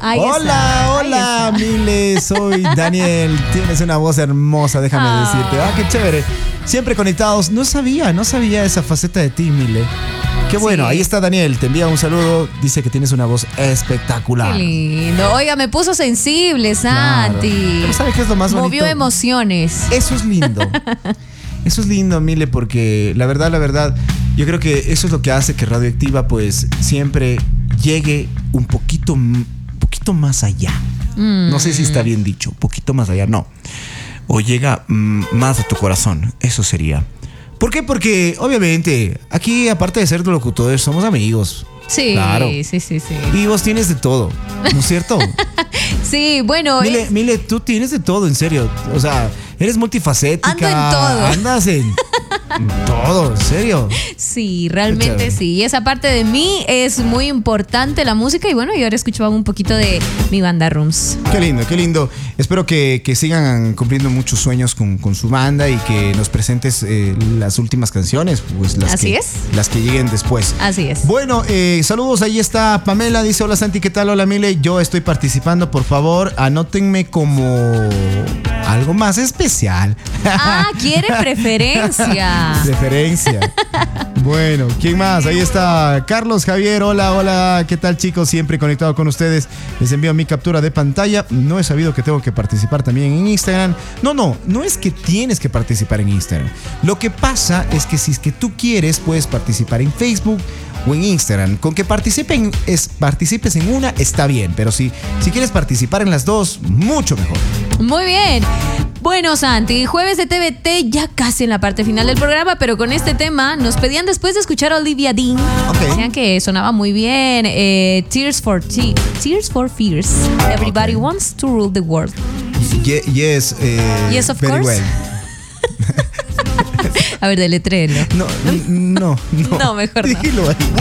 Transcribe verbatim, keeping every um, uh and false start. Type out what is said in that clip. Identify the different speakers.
Speaker 1: Ahí
Speaker 2: hola,
Speaker 1: está,
Speaker 2: hola,
Speaker 1: ahí está.
Speaker 2: Mile, soy Daniel. Tienes una voz hermosa, déjame
Speaker 1: Ah.
Speaker 2: decirte. Ah, qué chévere. Siempre conectados. No sabía, no sabía esa faceta de ti, Mile. Qué bueno,
Speaker 1: Sí.
Speaker 2: ahí está Daniel, te envía un saludo, dice que tienes una voz espectacular.
Speaker 1: Qué lindo. Oiga, me puso sensible,
Speaker 2: Claro.
Speaker 1: Santi.
Speaker 2: Pero ¿sabe qué es lo más bonito?
Speaker 1: Movió emociones.
Speaker 2: Eso es lindo. Eso es lindo, Mile, porque la verdad, la verdad, yo creo que eso es lo que hace que Radioactiva pues siempre llegue un poquito, un poquito más allá.
Speaker 1: Mm.
Speaker 2: No sé si está bien dicho, un poquito más allá, no. O llega mm, más a tu corazón, eso sería. ¿Por qué? Porque obviamente aquí, aparte de ser locutores, somos amigos.
Speaker 1: Sí,
Speaker 2: Claro.
Speaker 1: sí, sí, sí.
Speaker 2: Y vos tienes de todo, ¿no es cierto?
Speaker 1: Sí, bueno.
Speaker 2: Mile,
Speaker 1: es-
Speaker 2: Mile, tú tienes de todo, en serio. O sea, eres multifacética.
Speaker 1: Ando en todo.
Speaker 2: Andas en, en todo, en serio.
Speaker 1: Sí,
Speaker 2: Qué
Speaker 1: realmente
Speaker 2: chévere.
Speaker 1: sí. Y esa parte de mí es muy importante, la música. Y bueno, yo ahora escuchaba un poquito de mi banda Rooms.
Speaker 2: Qué lindo, qué lindo. Espero que, que sigan cumpliendo muchos sueños con, con su banda y que nos presentes eh, las últimas canciones, pues las
Speaker 1: Así
Speaker 2: que,
Speaker 1: es.
Speaker 2: las que lleguen después.
Speaker 1: Así es.
Speaker 2: Bueno, eh, saludos, ahí está Pamela, dice hola Santi, ¿qué tal? Hola Mile, yo estoy participando, por favor, anótenme como algo más especial.
Speaker 1: Ah, quiere preferencia.
Speaker 2: Referencia. Bueno, ¿quién más? Ahí está Carlos Javier. Hola, hola. ¿Qué tal, chicos? Siempre conectado con ustedes. Les envío mi captura de pantalla. No he sabido que tengo que participar también en Instagram. No, no, no es que tienes que participar en Instagram. Lo que pasa es que si es que tú quieres, puedes participar en Facebook o en Instagram. Con que participen, es, participes en una, está bien. Pero si, si quieres participar en las dos, mucho mejor.
Speaker 1: Muy bien. Bueno, Santi, jueves de T V T, ya casi en la parte final del programa, pero con este tema nos pedían después de escuchar a Olivia Dean.
Speaker 2: Ok.
Speaker 1: Decían que sonaba muy bien. eh, Tears for Te- Tears for Fears. Everybody
Speaker 2: Ok.
Speaker 1: wants to rule the world.
Speaker 2: Ye- yes, eh,
Speaker 1: Yes, of
Speaker 2: very
Speaker 1: course.
Speaker 2: well.
Speaker 1: A ver, deletrelo.
Speaker 2: No, no, no.
Speaker 1: No, mejor no.
Speaker 2: Dilo ahí.